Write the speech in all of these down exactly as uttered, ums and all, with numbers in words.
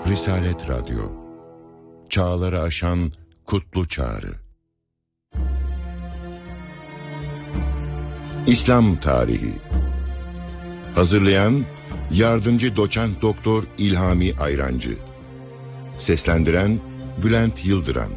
Risalet Radyo, çağları aşan kutlu çağrı. İslam Tarihi. Hazırlayan Yardımcı Doçent Doktor İlhami Ayrancı. Seslendiren Bülent Yıldıran.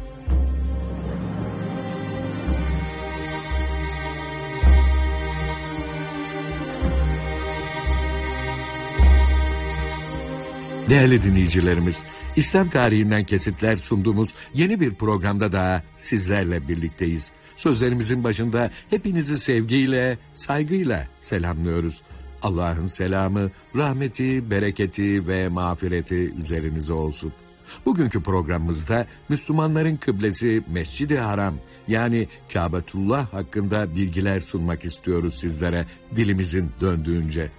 Değerli dinleyicilerimiz, İslam tarihinden kesitler sunduğumuz yeni bir programda daha sizlerle birlikteyiz. Sözlerimizin başında hepinizi sevgiyle, saygıyla selamlıyoruz. Allah'ın selamı, rahmeti, bereketi ve mağfireti üzerinize olsun. Bugünkü programımızda Müslümanların kıblesi Mescid-i Haram yani Kâbetullah hakkında bilgiler sunmak istiyoruz sizlere dilimizin döndüğünce.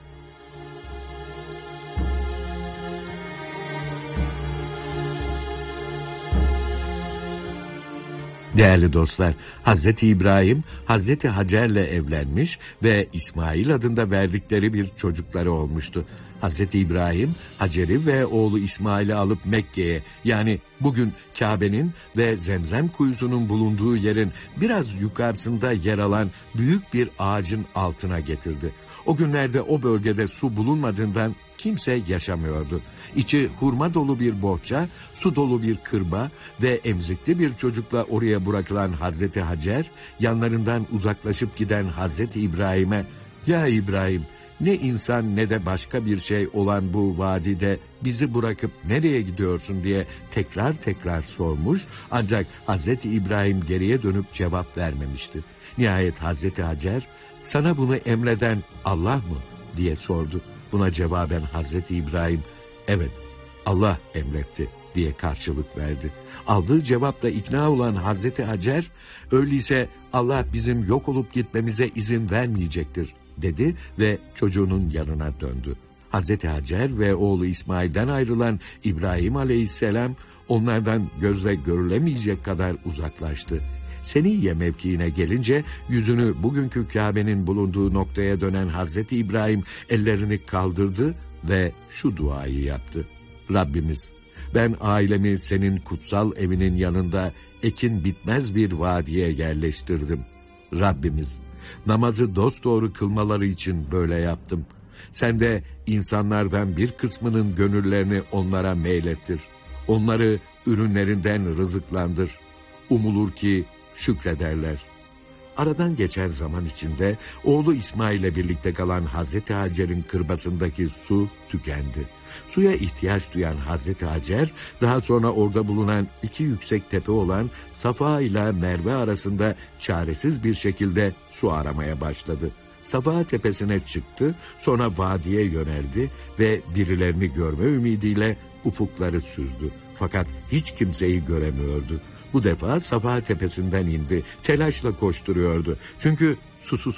Değerli dostlar, Hazreti İbrahim, Hazreti Hacer'le evlenmiş ve İsmail adında verdikleri bir çocukları olmuştu. Hazreti İbrahim, Hacer'i ve oğlu İsmail'i alıp Mekke'ye, yani bugün Kabe'nin ve Zemzem kuyusunun bulunduğu yerin biraz yukarısında yer alan büyük bir ağacın altına getirdi. O günlerde o bölgede su bulunmadığından kimse yaşamıyordu. İçi hurma dolu bir bohça, su dolu bir kırba ve emzikli bir çocukla oraya bırakılan Hazreti Hacer, yanlarından uzaklaşıp giden Hazreti İbrahim'e, "Ya İbrahim, ne insan ne de başka bir şey olan bu vadide bizi bırakıp nereye gidiyorsun?" diye tekrar tekrar sormuş, ancak Hazreti İbrahim geriye dönüp cevap vermemişti. Nihayet Hazreti Hacer, "Sana bunu emreden Allah mı?" diye sordu. Buna cevaben Hazreti İbrahim, "Evet, Allah emretti" diye karşılık verdi. Aldığı cevapla ikna olan Hazreti Hacer, "Öyleyse Allah bizim yok olup gitmemize izin vermeyecektir" dedi ve çocuğunun yanına döndü. Hazreti Hacer ve oğlu İsmail'den ayrılan İbrahim Aleyhisselam onlardan gözle görülemeyecek kadar uzaklaştı. Seniyye mevkiine gelince yüzünü bugünkü Kabe'nin bulunduğu noktaya dönen Hazreti İbrahim ellerini kaldırdı ve şu duayı yaptı: "Rabbimiz, ben ailemi senin kutsal evinin yanında ekin bitmez bir vadiye yerleştirdim. Rabbimiz, namazı dosdoğru kılmaları için böyle yaptım. Sen de insanlardan bir kısmının gönüllerini onlara meylettir. Onları ürünlerinden rızıklandır. Umulur ki şükrederler." Aradan geçen zaman içinde oğlu İsmail'le birlikte kalan Hazreti Hacer'in kırbasındaki su tükendi. Suya ihtiyaç duyan Hazreti Hacer, daha sonra orada bulunan iki yüksek tepe olan Safa ile Merve arasında çaresiz bir şekilde su aramaya başladı. Safa tepesine çıktı, sonra vadiye yöneldi ve birilerini görme ümidiyle ufukları süzdü. Fakat hiç kimseyi göremiyordu. Bu defa Safa tepesinden indi. Telaşla koşturuyordu. Çünkü susuz